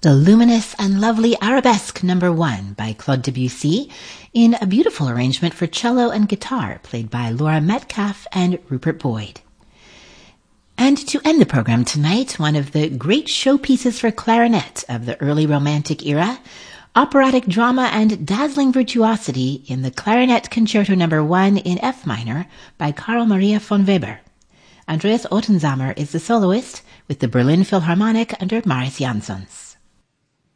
The luminous and lovely Arabesque No. 1 by Claude Debussy in a beautiful arrangement for cello and guitar played by Laura Metcalf and Rupert Boyd. And to end the program tonight, one of the great showpieces for clarinet of the early Romantic era, operatic drama and dazzling virtuosity in the Clarinet Concerto No. 1 in F minor by Carl Maria von Weber. Andreas Ottensamer is the soloist with the Berlin Philharmonic under Marius Jansons.